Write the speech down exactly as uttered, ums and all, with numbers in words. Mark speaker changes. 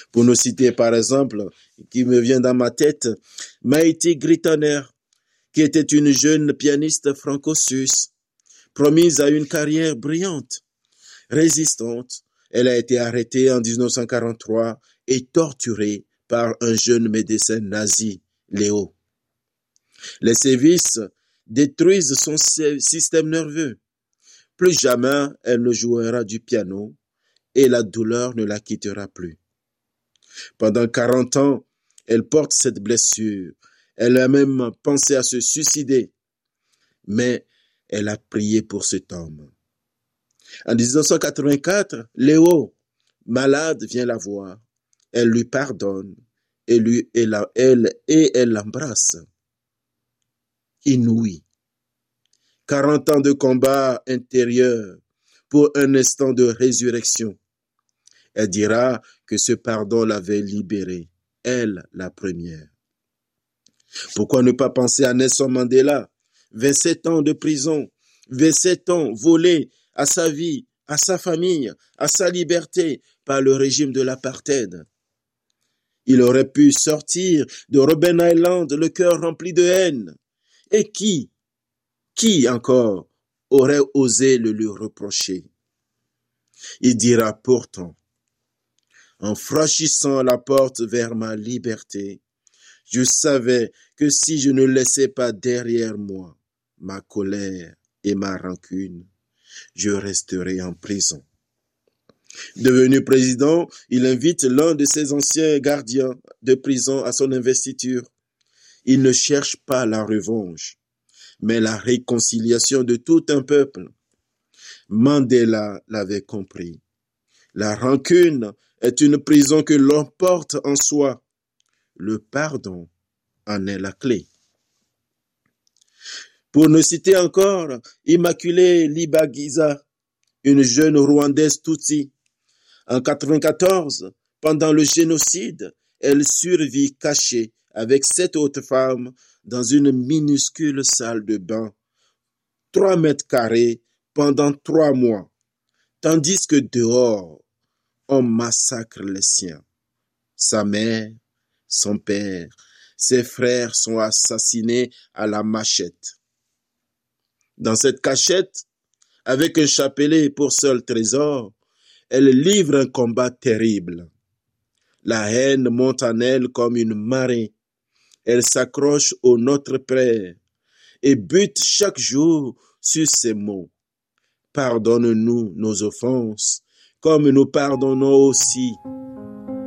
Speaker 1: Pour nous citer par exemple, qui me vient dans ma tête, Maïti Gritaner, qui était une jeune pianiste franco-suisse, promise à une carrière brillante, résistante. Elle a été arrêtée en dix-neuf cent quarante-trois et torturée par un jeune médecin nazi, Léo. Les sévices détruisent son système nerveux. Plus jamais elle ne jouera du piano et la douleur ne la quittera plus. Pendant quarante ans, elle porte cette blessure. Elle a même pensé à se suicider, mais elle a prié pour cet homme. En dix-neuf cent quatre-vingt-quatre, Léo, malade, vient la voir. Elle lui pardonne et, lui, et, la, elle, et elle l'embrasse. Inouï. quarante ans de combat intérieur pour un instant de résurrection. Elle dira que ce pardon l'avait libérée, elle la première. Pourquoi ne pas penser à Nelson Mandela, vingt-sept ans de prison, vingt-sept ans volés à sa vie, à sa famille, à sa liberté par le régime de l'apartheid. Il aurait pu sortir de Robben Island le cœur rempli de haine. Et qui, qui encore aurait osé le lui reprocher? Il dira pourtant, en franchissant la porte vers ma liberté, je savais que si je ne laissais pas derrière moi ma colère et ma rancune, je resterais en prison. Devenu président, il invite l'un de ses anciens gardiens de prison à son investiture. Il ne cherche pas la revanche, mais la réconciliation de tout un peuple. Mandela l'avait compris. La rancune est une prison que l'on porte en soi. Le pardon en est la clé. Pour ne citer encore, Immaculée Libagiza, une jeune Rwandaise Tutsi. En quatre-vingt-quatorze, pendant le génocide, elle survit cachée avec sept autres femmes dans une minuscule salle de bain, trois mètres carrés pendant trois mois, tandis que dehors, on massacre les siens. Sa mère, son père, ses frères sont assassinés à la machette. Dans cette cachette, avec un chapelet pour seul trésor, elle livre un combat terrible. La haine monte en elle comme une marée. Elle s'accroche au Notre Père et bute chaque jour sur ces mots. Pardonne-nous nos offenses, comme nous pardonnons aussi